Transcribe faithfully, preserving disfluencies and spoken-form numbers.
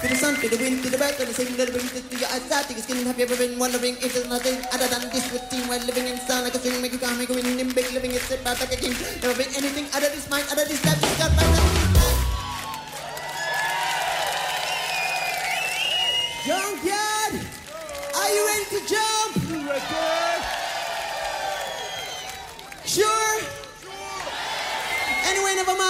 To the sun, to the wind, to the bird, to the signal that brings it to your eyesight. To your skin, have you ever been wondering if there's nothing other than this routine? While living in sound like a string, make you calm, make you win, in big living, it's about like a king. Never been anything other this mind, other this life, just got by now.